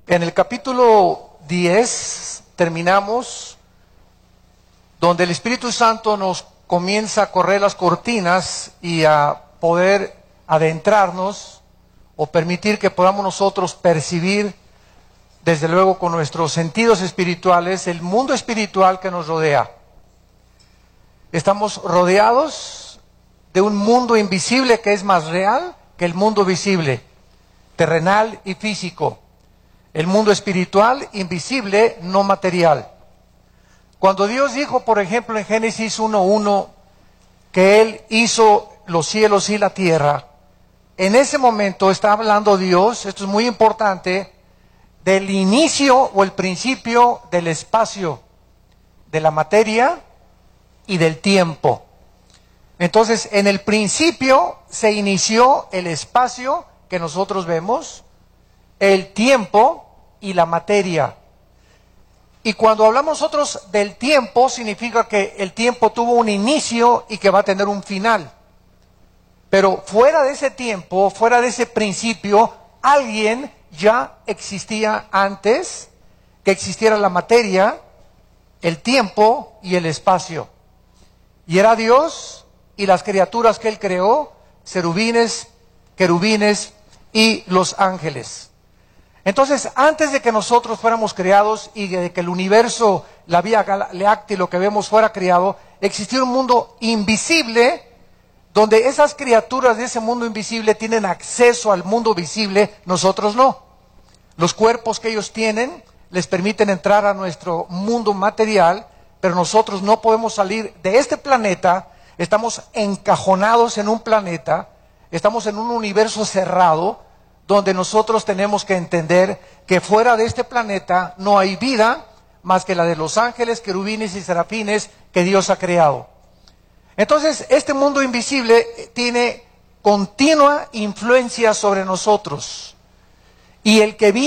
En el capítulo 10 terminamos donde el Espíritu Santo nos comienza a correr las cortinas y a poder adentrarnos o permitir que podamos nosotros percibir, desde luego con nuestros sentidos espirituales, el mundo espiritual que nos rodea. Estamos rodeados de un mundo invisible que es más real que el mundo visible, terrenal y físico. El mundo espiritual, invisible, no material. Cuando Dios dijo, por ejemplo, en Génesis 1:1, que Él hizo los cielos y la tierra, en ese momento está hablando Dios, esto es muy importante, del inicio o el principio del espacio, de la materia y del tiempo. Entonces, en el principio se inició el espacio que nosotros vemos, el tiempo y la materia. Y cuando hablamos nosotros del tiempo, significa que el tiempo tuvo un inicio y que va a tener un final. Pero fuera de ese tiempo, fuera de ese principio, alguien ya existía antes que existiera la materia, el tiempo y el espacio. Y era Dios y las criaturas que Él creó, serubines, querubines y los ángeles. Entonces, antes de que nosotros fuéramos creados y de que el universo, la Vía Láctea, lo que vemos fuera creado, existía un mundo invisible donde esas criaturas de ese mundo invisible tienen acceso al mundo visible, nosotros no. Los cuerpos que ellos tienen les permiten entrar a nuestro mundo material, pero nosotros no podemos salir de este planeta, estamos encajonados en un planeta, estamos en un universo cerrado, donde nosotros tenemos que entender que fuera de este planeta no hay vida más que la de los ángeles, querubines y serafines que Dios ha creado. Entonces, este mundo invisible tiene continua influencia sobre nosotros. Y el que